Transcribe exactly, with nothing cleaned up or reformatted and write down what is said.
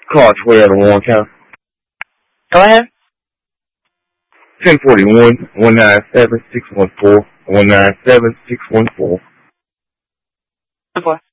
Car twelve to Warren County. Go ahead. ten forty-one, one nine seven, six one four, one nine seven, six one four. Boy.